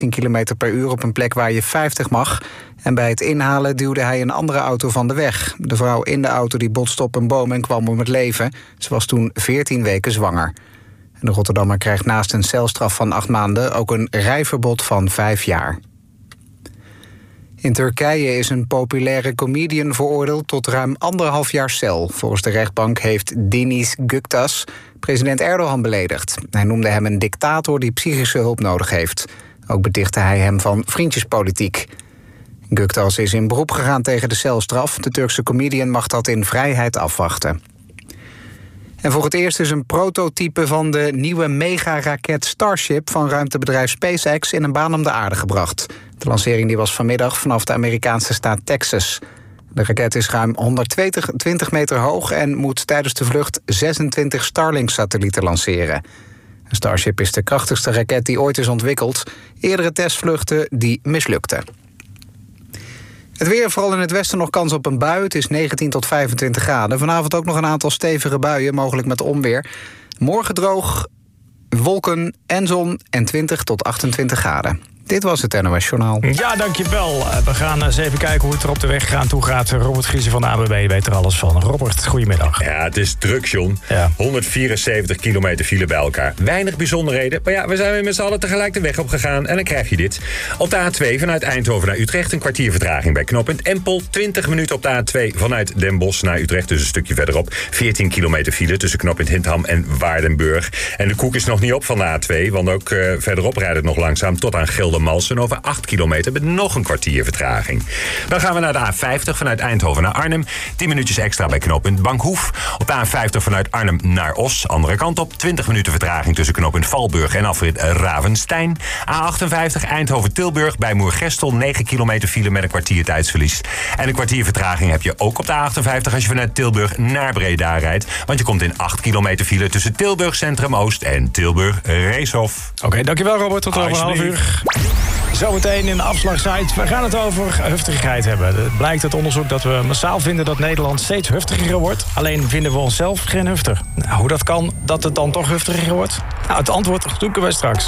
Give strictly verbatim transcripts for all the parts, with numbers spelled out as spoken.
tien kilometer per uur op een plek waar je vijftig mag. En bij het inhalen duwde hij een andere auto van de weg. De vrouw in de auto die botste op een boom en kwam om het leven. Ze was toen veertien weken zwanger. En de Rotterdammer krijgt naast een celstraf van acht maanden... ook een rijverbod van vijf jaar. In Turkije is een populaire comedian veroordeeld tot ruim anderhalf jaar cel. Volgens de rechtbank heeft Deniz Güktas president Erdogan beledigd. Hij noemde hem een dictator die psychische hulp nodig heeft. Ook betichtte hij hem van vriendjespolitiek. Güktas is in beroep gegaan tegen de celstraf. De Turkse comedian mag dat in vrijheid afwachten. En voor het eerst is een prototype van de nieuwe mega-raket Starship van ruimtebedrijf SpaceX in een baan om de aarde gebracht. De lancering die was vanmiddag vanaf de Amerikaanse staat Texas. De raket is ruim honderdtwintig meter hoog en moet tijdens de vlucht zesentwintig Starlink-satellieten lanceren. Starship is de krachtigste raket die ooit is ontwikkeld. Eerdere testvluchten die mislukten. Het weer, vooral in het westen nog kans op een bui. Het is negentien tot vijfentwintig graden. Vanavond ook nog een aantal stevige buien, mogelijk met onweer. Morgen droog, wolken en zon en twintig tot achtentwintig graden. Dit was het N O S Journaal. Ja, dankjewel. We gaan eens even kijken hoe het er op de weg aan toe gaat. Robert Griezen van de A B B weet er alles van. Robert, goedemiddag. Ja, het is druk, John. Ja. honderdvierenzeventig kilometer file bij elkaar. Weinig bijzonderheden. Maar ja, we zijn weer met z'n allen tegelijk de weg op gegaan. En dan krijg je dit. Op de A twee vanuit Eindhoven naar Utrecht een kwartier vertraging bij knooppunt Empel. twintig minuten op de A twee vanuit Den Bosch naar Utrecht. Dus een stukje verderop. veertien kilometer file tussen knooppunt Hindham en Waardenburg. En de koek is nog niet op van de A twee. Want ook uh, verderop rijdt het nog langzaam tot aan Geldermalsen. Over acht kilometer met nog een kwartier vertraging. Dan gaan we naar de A vijftig vanuit Eindhoven naar Arnhem. tien minuutjes extra bij knooppunt Bankhoef. Op de A vijftig vanuit Arnhem naar Os. Andere kant op. twintig minuten vertraging tussen knooppunt Valburg en afrit Ravenstein. A achtenvijftig Eindhoven-Tilburg bij Moergestel. negen kilometer file met een kwartier tijdsverlies. En een kwartier vertraging heb je ook op de A achtenvijftig als je vanuit Tilburg naar Breda rijdt. Want je komt in acht kilometer file tussen Tilburg Centrum Oost en Tilburg Reeshof. Oké, okay, dankjewel Robert. Tot over een half uur. Zometeen in de afslagsite. We gaan het over heftigheid hebben. Het blijkt uit onderzoek dat we massaal vinden dat Nederland steeds heftiger wordt. Alleen vinden we onszelf geen heftig. Nou, hoe dat kan, dat het dan toch heftiger wordt? Nou, het antwoord zoeken wij straks.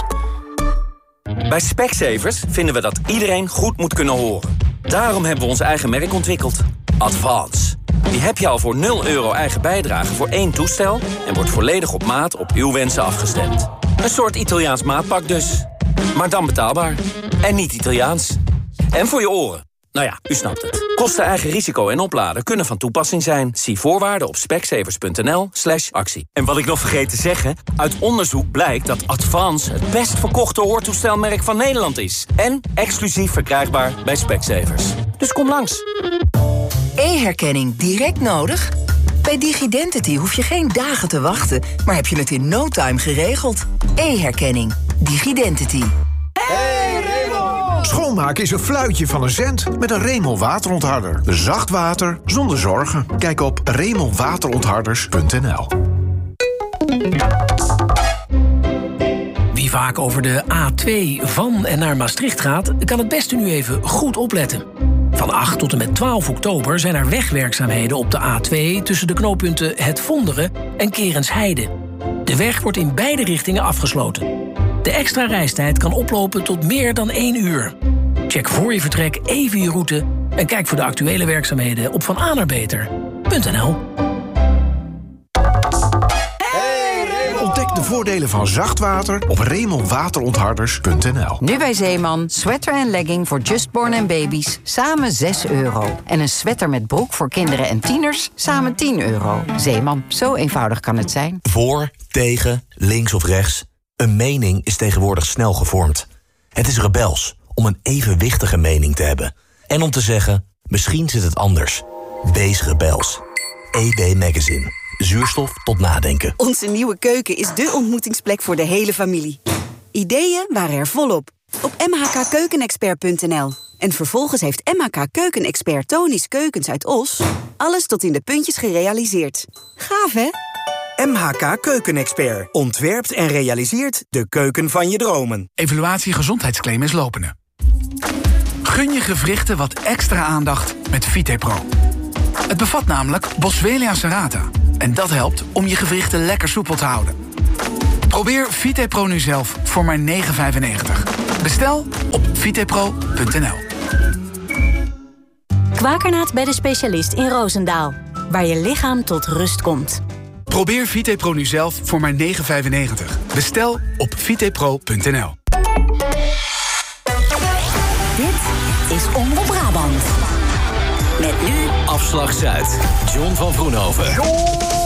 Bij Specsavers vinden we dat iedereen goed moet kunnen horen. Daarom hebben we ons eigen merk ontwikkeld. Advance. Die heb je al voor nul euro eigen bijdrage voor één toestel en wordt volledig op maat op uw wensen afgestemd. Een soort Italiaans maatpak dus. Maar dan betaalbaar. En niet Italiaans. En voor je oren. Nou ja, u snapt het. Kosten, eigen risico en opladen kunnen van toepassing zijn. Zie voorwaarden op specsavers.nl slash actie. En wat ik nog vergeet te zeggen, uit onderzoek blijkt dat Advance het best verkochte hoortoestelmerk van Nederland is. En exclusief verkrijgbaar bij Specsavers. Dus kom langs. E-herkenning direct nodig? Bij Digidentity hoef je geen dagen te wachten, maar heb je het in no time geregeld. E-herkenning. Digidentity. Hey Remel! Schoonmaken is een fluitje van een cent met een Remel waterontharder. Zacht water zonder zorgen. Kijk op remel waterontharders punt n l. Wie vaak over de A twee van en naar Maastricht gaat, kan het beste nu even goed opletten. Van acht tot en met twaalf oktober zijn er wegwerkzaamheden op de A twee... tussen de knooppunten Het Vonderen en Kerensheide. De weg wordt in beide richtingen afgesloten. De extra reistijd kan oplopen tot meer dan één uur. Check voor je vertrek even je route en kijk voor de actuele werkzaamheden op van a naar beter punt n l. Ontdek de voordelen van zacht water op remel waterontharders punt n l. Nu bij Zeeman, sweater en legging voor justborn en baby's, samen zes euro. En een sweater met broek voor kinderen en tieners, samen tien euro. Zeeman, zo eenvoudig kan het zijn. Voor, tegen, links of rechts. Een mening is tegenwoordig snel gevormd. Het is rebels om een evenwichtige mening te hebben. En om te zeggen, misschien zit het anders. Wees rebels. E B Magazine. Zuurstof tot nadenken. Onze nieuwe keuken is dé ontmoetingsplek voor de hele familie. Ideeën waren er volop. Op m h k keukenexpert punt n l. En vervolgens heeft M H K Keukenexpert Tonis Keukens uit Os alles tot in de puntjes gerealiseerd. Gaaf, hè? M H K Keukenexpert ontwerpt en realiseert de keuken van je dromen. Evaluatie gezondheidsclaim is lopende. Gun je gewrichten wat extra aandacht met VitePro. Het bevat namelijk Boswellia serrata. En dat helpt om je gewrichten lekker soepel te houden. Probeer VitePro nu zelf voor maar negen vijfennegentig. Bestel op vitepro punt n l. Kwakernaat bij de specialist in Roosendaal. Waar je lichaam tot rust komt. Probeer Vitepro nu zelf voor maar negen vijfennegentig. Bestel op vitepro punt n l. Dit is Omroep Brabant. Met nu Afslag Zuid. John van Vroenhoven.